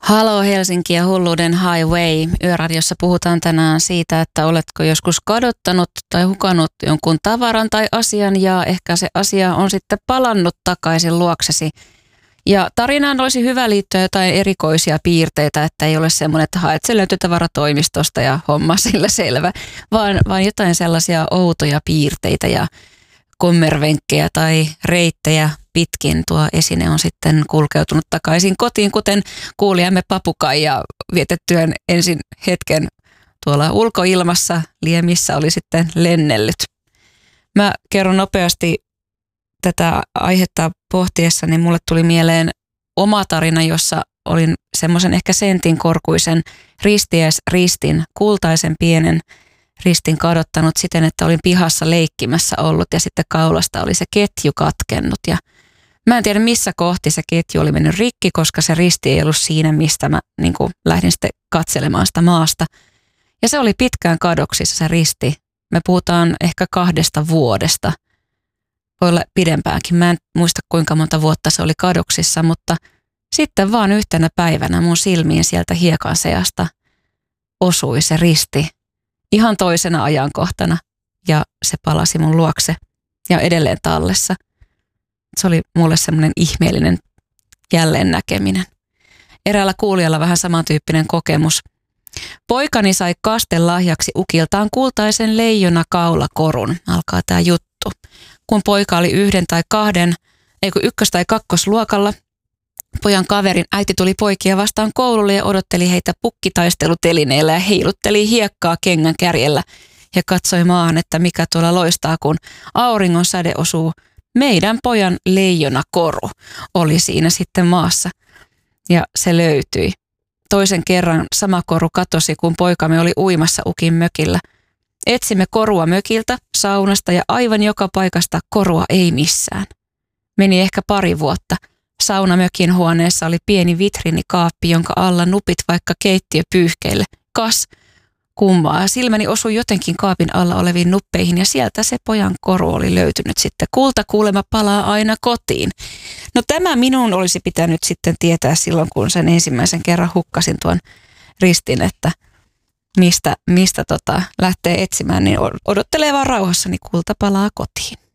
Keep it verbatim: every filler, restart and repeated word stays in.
Halo Helsinki ja hulluuden highway. Yöradiossa puhutaan tänään siitä, että oletko joskus kadottanut tai hukannut jonkun tavaran tai asian ja ehkä se asia on sitten palannut takaisin luoksesi. Ja tarinaan olisi hyvä liittyä jotain erikoisia piirteitä, että ei ole semmoinen, että haet se löytötavaratoimistosta ja homma sillä selvä, vaan, vaan jotain sellaisia outoja piirteitä ja kommervenkkejä tai reittejä pitkin tuo esine on sitten kulkeutunut takaisin kotiin, kuten kuulijamme Papukaija vietettyään ensin hetken tuolla ulkoilmassa liemissä oli sitten lennellyt. Mä kerron nopeasti tätä aihetta pohtiessa, niin mulle tuli mieleen oma tarina, jossa olin semmoisen ehkä sentin korkuisen ristiäisristin, kultaisen pienen ristin kadottanut siten, että olin pihassa leikkimässä ollut ja sitten kaulasta oli se ketju katkennut ja mä en tiedä missä kohti se ketju oli mennyt rikki, koska se risti ei ollut siinä, mistä mä niin kuin lähdin sitten katselemaan sitä maasta. Ja se oli pitkään kadoksissa se risti. Me puhutaan ehkä kahdesta vuodesta. Voi olla pidempäänkin. Mä en muista kuinka monta vuotta se oli kadoksissa, mutta sitten vaan yhtenä päivänä mun silmiin sieltä hiekan seasta osui se risti ihan toisena ajankohtana ja se palasi mun luokse ja edelleen tallessa. Se oli mulle semmoinen ihmeellinen jälleen näkeminen. Eräällä kuulijalla vähän samantyyppinen kokemus. Poikani sai kastelahjaksi ukiltaan kultaisen leijona kaulakorun, alkaa tämä juttu. Kun poika oli yhden tai kahden, ei kun ykkös- tai kakkosluokalla, pojan kaverin äiti tuli poikia vastaan koululle ja odotteli heitä pukkitaistelutelineillä ja heilutteli hiekkaa kengän kärjellä ja katsoi maahan, että mikä tuolla loistaa, kun auringon säde osuu. Meidän pojan leijonakoru oli siinä sitten maassa ja se löytyi. Toisen kerran sama koru katosi, kun poikamme oli uimassa ukin mökillä. Etsimme korua mökiltä, saunasta ja aivan joka paikasta korua ei missään. Meni ehkä pari vuotta. Saunamökin huoneessa oli pieni vitriinikaappi, jonka alla nupit vaikka keittiöpyyhkeille. Kas, kummaa. Silmäni osui jotenkin kaapin alla oleviin nuppeihin ja sieltä se pojan koru oli löytynyt sitten. Kulta kuulema palaa aina kotiin. No tämä minun olisi pitänyt sitten tietää silloin, kun sen ensimmäisen kerran hukkasin tuon ristin, että mistä, mistä tota lähtee etsimään, niin odottelee vaan rauhassa, niin kulta palaa kotiin.